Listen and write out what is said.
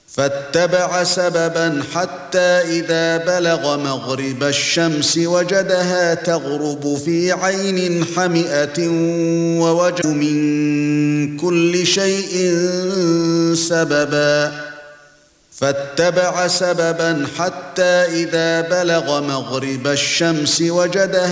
فاتبع سببا حتى إذا بلغ مغرب الشمس وجدها تغرب في عين حمئة ووجد من كل شيء سببا فاتبع سببا حتى إذا بلغ مغرب الشمس وجدها